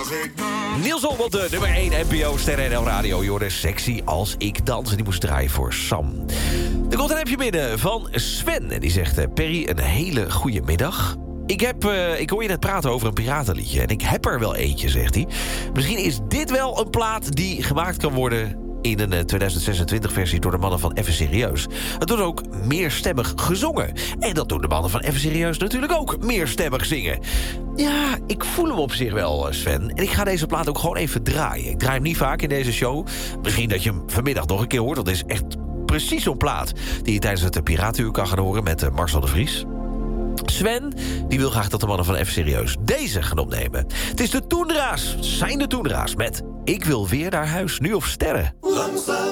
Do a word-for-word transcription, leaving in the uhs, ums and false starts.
Niels Holman, de nummer één N P O Sterren N L Radio. Je hoorde Sexy als ik dans. En die moest draaien voor Sam. Er komt een appje binnen van Sven. En die zegt, uh, Perry, een hele goede middag. Ik, heb, uh, ik hoor je net praten over een piratenliedje. En ik heb er wel eentje, zegt hij. Misschien is dit wel een plaat die gemaakt kan worden in een uh, tweeduizend zesentwintig-versie door de mannen van Even Serieus. Het wordt ook meerstemmig gezongen. En dat doen de mannen van Even Serieus natuurlijk ook meerstemmig zingen. Ja, ik voel hem op zich wel, Sven. En ik ga deze plaat ook gewoon even draaien. Ik draai hem niet vaak in deze show. Misschien dat je hem vanmiddag nog een keer hoort. Dat is echt precies zo'n plaat die je tijdens het Piratenuur kan gaan horen met uh, Marcel de Vries. Sven, die wil graag dat de mannen van Even Serieus deze gaan opnemen. Het is de Toendra's, zijn de Toendra's met Ik wil weer naar huis, nu op Sterren. Langzaam